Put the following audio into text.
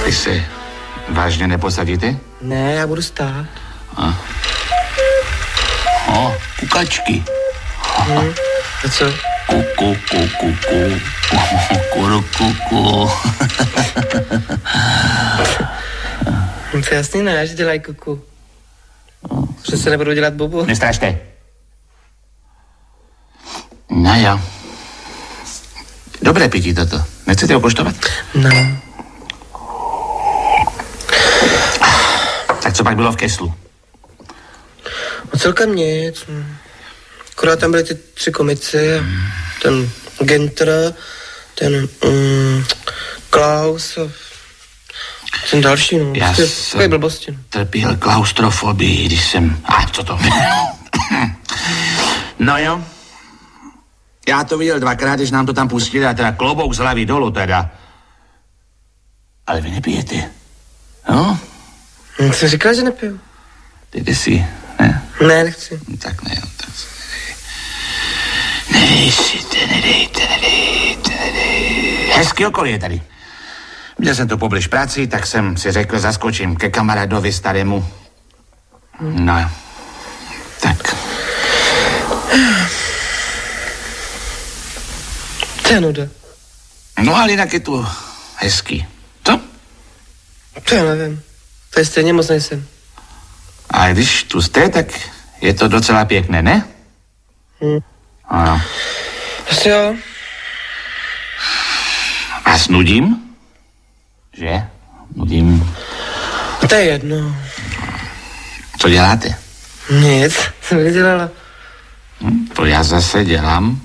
Vy se vážně neposadíte? Ne, já budu stát. Kukačky. A co? Kuku. Kuku. To je jasný, ne, že dělají kuku. Že se nebudou dělat bobu. Nestrašte. No jo. Dobré pití toto. Nechcete ho koštovat? No. Tak co pak bylo v keslu? No celkem nic. Akorát tam byly ty 3 komici. Ten Ginter, ten Klaus a ten další, no. Já jsem blbosti. trpěl klaustrofobii, když jsem... co to? No jo. Já to viděl 2krát, když nám to tam pustili, a teda klobouk z hlavy dolů teda. Ale vy nepijete, no? Jsem říkal, že nepiju. Dejte si, ne? Ne, nechci. Tak ne, tak si nedejte. Hezký okolí je tady. Měl jsem tu poblíž práci, tak jsem si řekl, zaskočím ke kamarádovi starému. No, tak. To je nuda. No ale jinak je tu hezký. Co? To já nevím. To je stejně moc nejsem. A když tu jste, tak je to docela pěkné, ne? Ano. Asi jo. Vás nudím? Že? Nudím. To je jedno. Co děláte? Nic, jsem vydělala. To já zase dělám